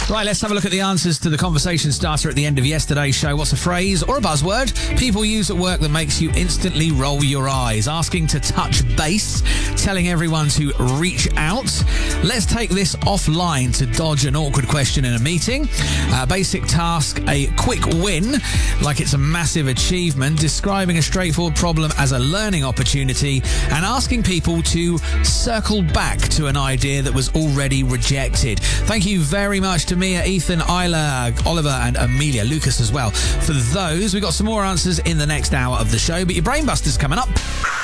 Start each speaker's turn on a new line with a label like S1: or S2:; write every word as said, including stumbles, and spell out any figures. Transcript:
S1: Right, let's have a look at the answers to the conversation starter at the end of yesterday's show. What's a phrase or a buzzword people use at work that makes you instantly roll your eyes? Asking to touch base, telling everyone to reach out. Let's take this offline to dodge an awkward question in a meeting. A basic task, a quick win, like it's a massive achievement. Describing a straightforward problem as a learning opportunity, and asking people to circle back to an idea that was already rejected. Thank you very much to Mia, Ethan, Isla, Oliver and Amelia, Lucas as well. For those, we've got some more answers in the next hour of the show, but your Brainbuster's coming up.